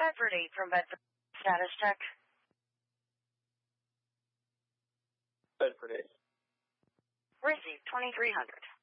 Bedford 8 from Bedford. Status check. Bedford 8. Received 2300.